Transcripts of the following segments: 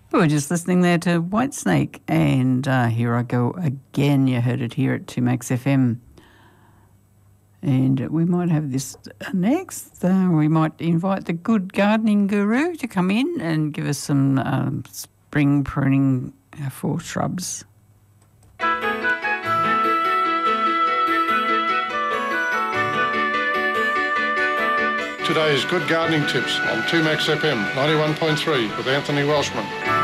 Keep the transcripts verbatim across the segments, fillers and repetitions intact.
We were just listening there to Whitesnake, and uh, Here I Go Again. You heard it here at two Max F M. And we might have this next. Uh, we might invite the good gardening guru to come in and give us some um, spring pruning for shrubs. Today's Good Gardening Tips on two Max F M ninety-one point three with Anthony Welshman.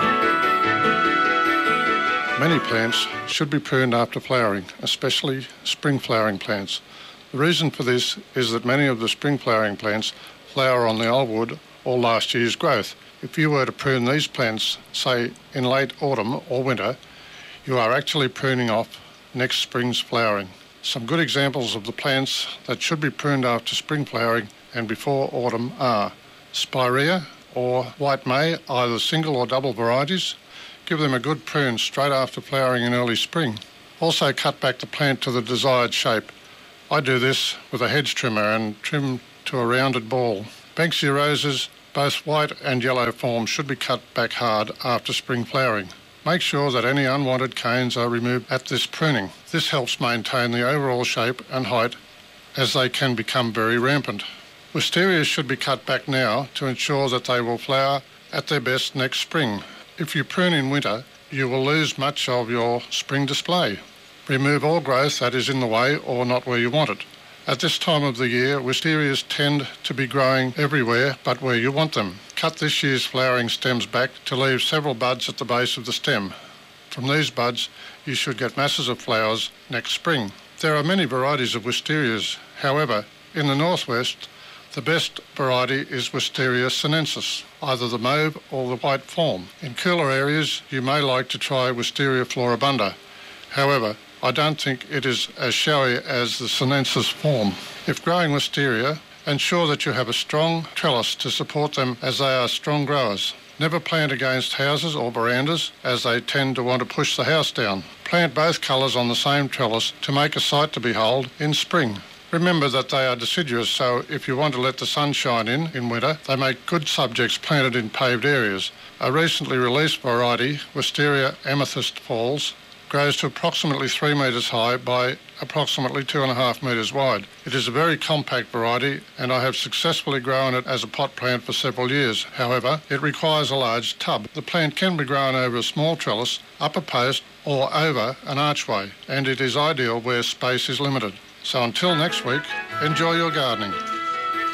Many plants should be pruned after flowering, especially spring flowering plants. The reason for this is that many of the spring flowering plants flower on the old wood or last year's growth. If you were to prune these plants, say in late autumn or winter, you are actually pruning off next spring's flowering. Some good examples of the plants that should be pruned after spring flowering and before autumn are Spirea or White May, either single or double varieties. Give them a good prune straight after flowering in early spring. Also cut back the plant to the desired shape. I do this with a hedge trimmer and trim to a rounded ball. Banksia roses, both white and yellow forms, should be cut back hard after spring flowering. Make sure that any unwanted canes are removed at this pruning. This helps maintain the overall shape and height as they can become very rampant. Wisterias should be cut back now to ensure that they will flower at their best next spring. If you prune in winter, you will lose much of your spring display. Remove all growth that is in the way or not where you want it. At this time of the year, wisterias tend to be growing everywhere but where you want them. Cut this year's flowering stems back to leave several buds at the base of the stem. From these buds, you should get masses of flowers next spring. There are many varieties of wisterias. However, in the northwest, the best variety is Wisteria sinensis, either the mauve or the white form. In cooler areas, you may like to try Wisteria floribunda. However, I don't think it is as showy as the sinensis form. If growing wisteria, ensure that you have a strong trellis to support them as they are strong growers. Never plant against houses or verandas as they tend to want to push the house down. Plant both colours on the same trellis to make a sight to behold in spring. Remember that they are deciduous, so if you want to let the sun shine in in winter, they make good subjects planted in paved areas. A recently released variety, Wisteria amethyst falls, grows to approximately three metres high by approximately two and a half metres wide. It is a very compact variety and I have successfully grown it as a pot plant for several years. However, it requires a large tub. The plant can be grown over a small trellis, up a post or over an archway, and it is ideal where space is limited. So until next week, enjoy your gardening.